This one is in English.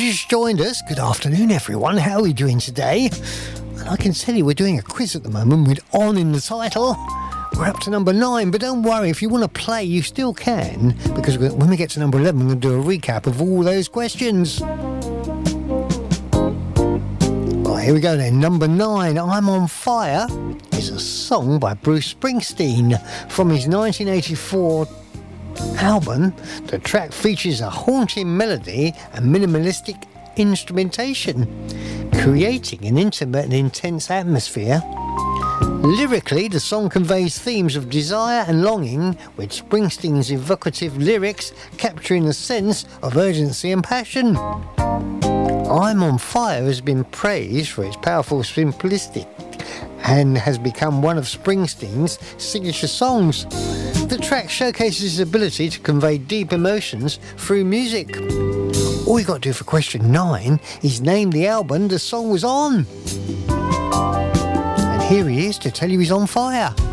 just joined us, good afternoon everyone, how are we doing today? And I can tell you we're doing a quiz at the moment with On in the title. We're up to number 9, but don't worry, if you want to play you still can, because when we get to number 11 we're going to do a recap of all those questions. Right, here we go then. Number 9, I'm on Fire, is a song by Bruce Springsteen from his 1984 album. The track features a haunting melody and minimalistic instrumentation, creating an intimate and intense atmosphere. Lyrically, the song conveys themes of desire and longing, with Springsteen's evocative lyrics capturing a sense of urgency and passion. I'm on Fire has been praised for its powerful simplicity and has become one of Springsteen's signature songs. The track showcases his ability to convey deep emotions through music. All you got to do for question 9 is name the album the song was on. And here he is to tell you he's on fire.